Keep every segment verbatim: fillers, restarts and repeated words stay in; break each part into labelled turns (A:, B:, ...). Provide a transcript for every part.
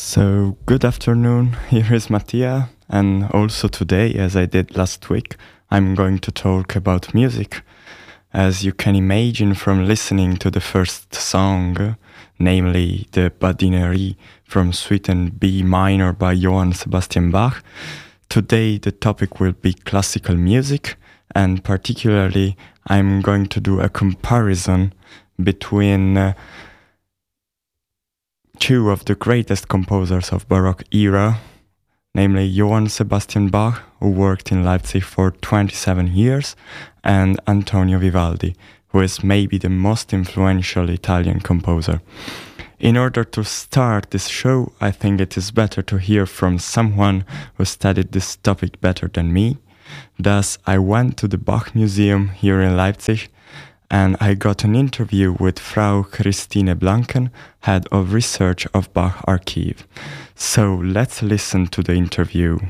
A: So, good afternoon, here is Mattia, and also today, as I did last week, I'm going to talk about music. As you can imagine from listening to the first song, namely the Badinerie from Suite in B minor by Johann Sebastian Bach, today the topic will be classical music, and particularly I'm going to do a comparison between uh, two of the greatest composers of Baroque era, namely Johann Sebastian Bach, who worked in Leipzig for twenty-seven years, and Antonio Vivaldi, who is maybe the most influential Italian composer. In order to start this show, I think it is better to hear from someone who studied this topic better than me. Thus, I went to the Bach Museum here in Leipzig, and I got an interview with Frau Christine Blanken, head of research of Bach Archive. So let's listen to the interview.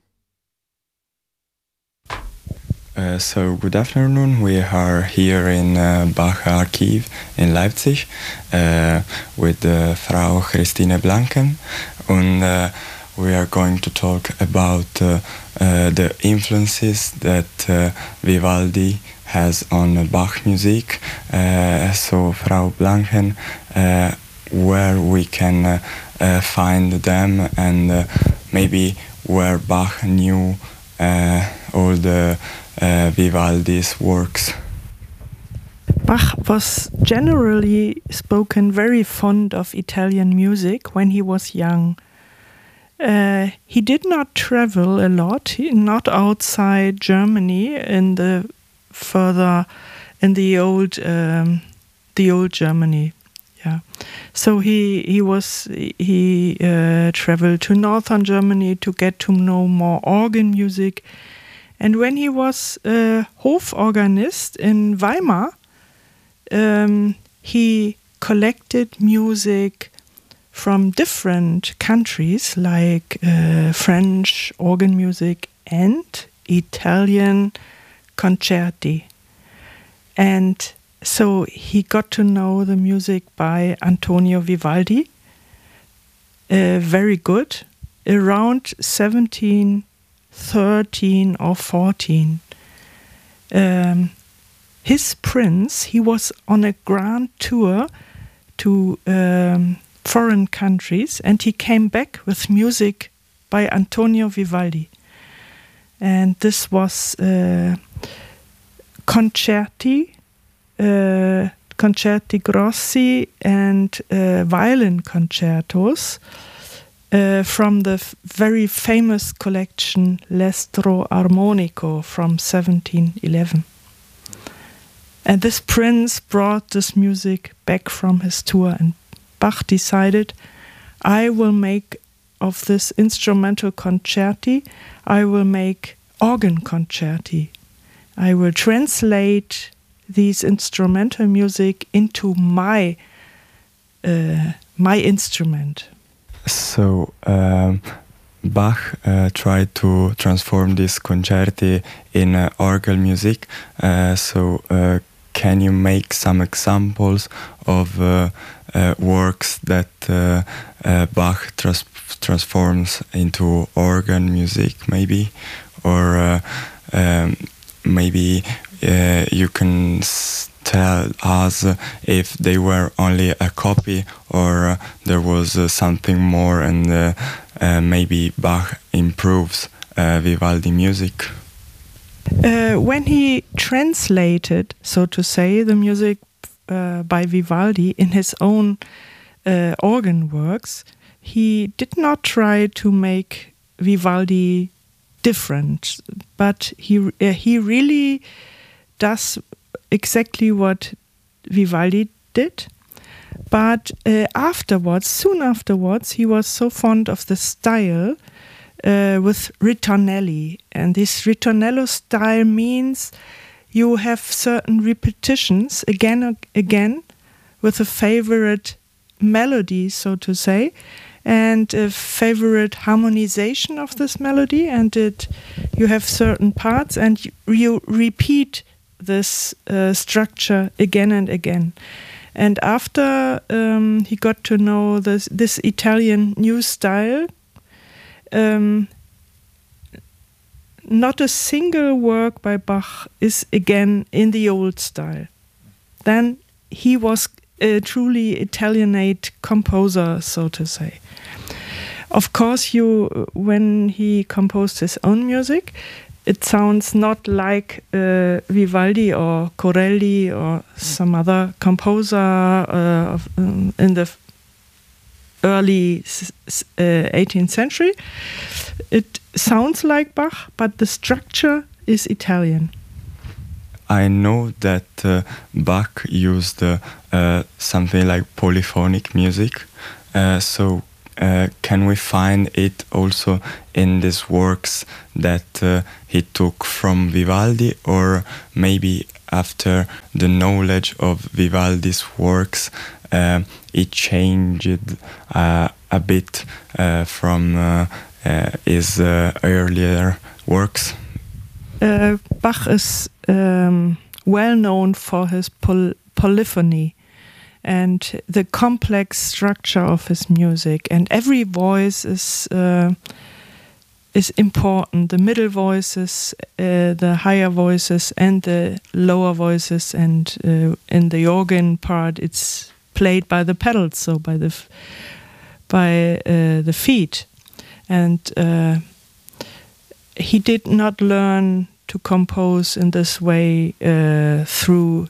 A: Uh, so good afternoon, we are here in uh, Bach Archive in Leipzig uh, with uh, Frau Christine Blanken, and uh, we are going to talk about uh, uh, the influences that uh, Vivaldi has on Bach music. Uh, so, Frau Blanken, uh, where we can uh, uh, find them, and uh, maybe where Bach knew uh, all the uh, Vivaldi's works.
B: Bach was generally spoken very fond of Italian music when he was young. Uh, he did not travel a lot, he, not outside Germany in the further in the old um, the old Germany, yeah. So he he was he uh, traveled to northern Germany to get to know more organ music, and when he was a Hoforganist in Weimar, um, he collected music from different countries like uh, French organ music and Italian concerti. And so he got to know the music by Antonio Vivaldi, uh, very good, around seventeen thirteen or fourteen. Um, his prince, he was on a grand tour to um, foreign countries, and he came back with music by Antonio Vivaldi. And this was uh, concerti, uh, concerti grossi, and uh, violin concertos uh, from the f- very famous collection L'Estro Armonico from seventeen eleven. And this prince brought this music back from his tour, and Bach decided, I will make of this instrumental concerti, I will make organ concerti. I will translate these instrumental music into my uh, my instrument.
A: So um, Bach uh, tried to transform this concerti in uh, organ music. Uh, so uh, can you make some examples of uh, uh, works that uh, uh, Bach trans- transforms into organ music, maybe? Or uh, um, maybe uh, you can s- tell us if they were only a copy, or uh, there was uh, something more, and uh, uh, maybe Bach improves uh, Vivaldi music.
B: Uh, when he translated, so to say, the music uh, by Vivaldi in his own uh, organ works, he did not try to make Vivaldi different, but he uh, he really does exactly what Vivaldi did. But uh, afterwards, soon afterwards, he was so fond of the style uh, with ritornelli, and this ritornello style means you have certain repetitions again and again with a favorite melody, so to say, and a favorite harmonization of this melody, and it you have certain parts, and you, you repeat this uh, structure again and again. And after um, he got to know this, this Italian new style, um, not a single work by Bach is again in the old style. Then he was a truly Italianate composer, so to say. Of course, you when he composed his own music, it sounds not like uh, Vivaldi or Corelli or some other composer uh, of, um, in the early uh, eighteenth century. It sounds like Bach, but the structure is Italian.
A: I know that uh, Bach used uh, uh, something like polyphonic music, uh, so uh, can we find it also in these works that uh, he took from Vivaldi, or maybe after the knowledge of Vivaldi's works uh, it changed uh, a bit uh, from uh, uh, his uh, earlier works?
B: Uh, Bach is um, well known for his poly polyphony and the complex structure of his music, and every voice is uh, is important. The middle voices, uh, the higher voices, and the lower voices, and uh, in the organ part, it's played by the pedals, so by the f by uh, the feet, and uh, he did not learn to compose in this way uh, through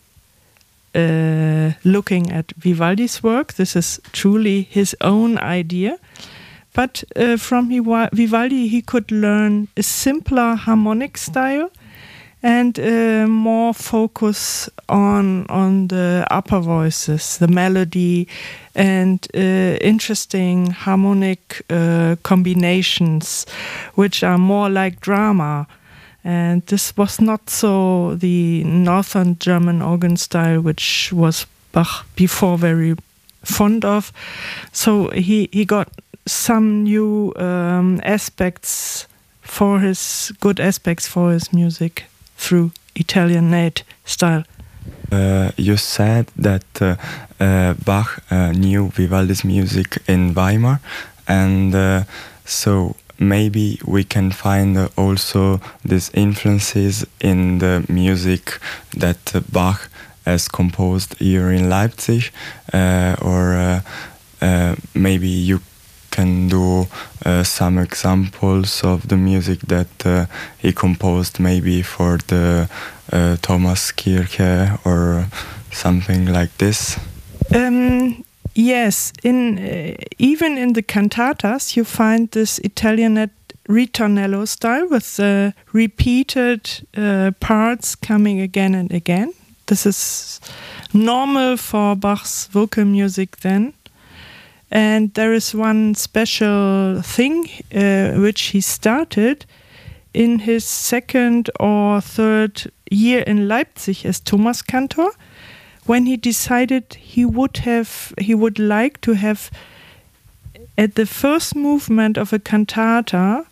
B: uh, looking at Vivaldi's work. This is truly his own idea. But uh, from Vivaldi he could learn a simpler harmonic style and uh, more focus on on the upper voices, the melody, and uh, interesting harmonic uh, combinations, which are more like drama. And this was not so the Northern German organ style, which was Bach before very fond of. So he, he got some new um, aspects for his, good aspects for his music through Italianate style.
A: Uh, you said that uh, uh, Bach uh, knew Vivaldi's music in Weimar, and uh, so maybe we can find uh, also these influences in the music that uh, Bach has composed here in Leipzig, uh, or uh, uh, maybe you can do uh, some examples of the music that uh, he composed maybe for the uh, Thomaskirche or something like this.
B: Um, yes, in uh, even in the cantatas you find this Italianate ritornello style with the repeated uh, parts coming again and again. This is normal for Bach's vocal music then. And there is one special thing uh, which he started in his second or third year in Leipzig as Thomas Cantor, when he decided he would have, he would like to have at the first movement of a cantata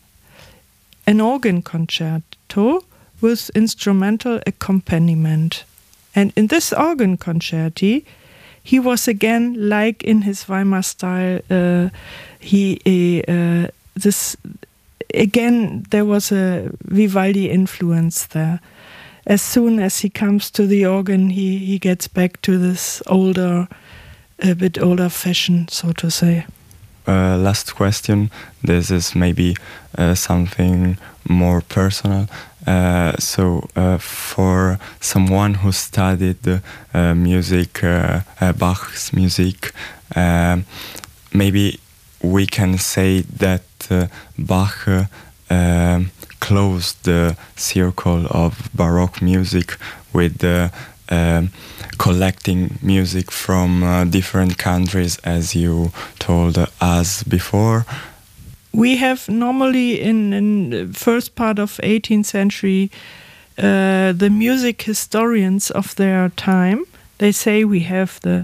B: an organ concerto with instrumental accompaniment. And in this organ concerti, he was again, like in his Weimar style, uh, he uh, this again there was a Vivaldi influence there. As soon as he comes to the organ, he he gets back to this older, a bit older fashion, so to say.
A: Uh, last question. This is maybe uh, something more personal. Uh, so, uh, for someone who studied uh, music, uh, uh, Bach's music, uh, maybe we can say that uh, Bach uh, uh, closed the circle of Baroque music with uh, uh, collecting music from uh, different countries, as you told us before.
B: We have normally in, in the first part of eighteenth century uh, the music historians of their time. They say we have the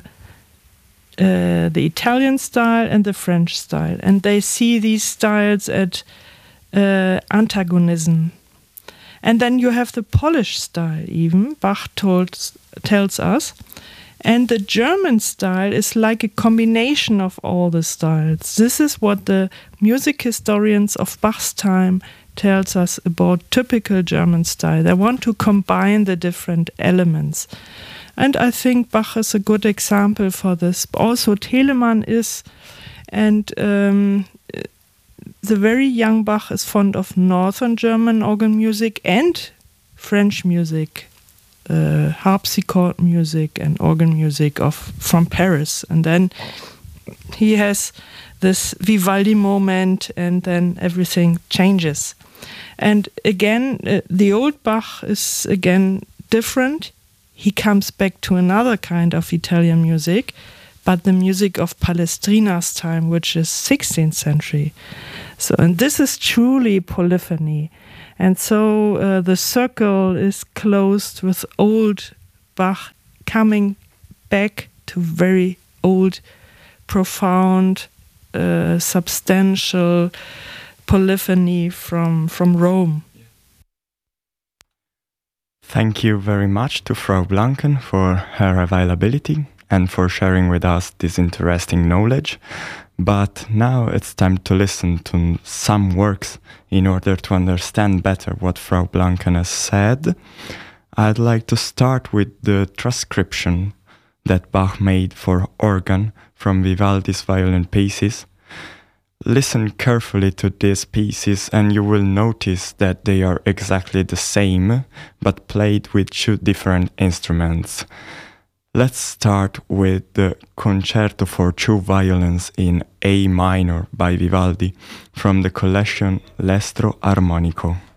B: uh, the Italian style and the French style, and they see these styles at uh, antagonism. And then you have the Polish style even, Bach told, tells us. And the German style is like a combination of all the styles. This is what the music historians of Bach's time tells us about typical German style. They want to combine the different elements. And I think Bach is a good example for this. Also Telemann is, and um, the very young Bach is fond of Northern German organ music and French music. Uh, harpsichord music and organ music of from Paris, and then he has this Vivaldi moment, and then everything changes. And again, uh, the old Bach is again different. He comes back to another kind of Italian music, but the music of Palestrina's time, which is sixteenth century. So, and this is truly polyphony. And so uh, the circle is closed with old Bach coming back to very old, profound, uh, substantial polyphony from, from Rome.
A: Thank you very much to Frau Blanken for her availability and for sharing with us this interesting knowledge. But now it's time to listen to some works in order to understand better what Frau Blanken has said. I'd like to start with the transcription that Bach made for organ from Vivaldi's violin pieces. Listen carefully to these pieces and you will notice that they are exactly the same, but played with two different instruments. Let's start with the Concerto for Two Violins in A minor by Vivaldi from the collection L'Estro Armonico.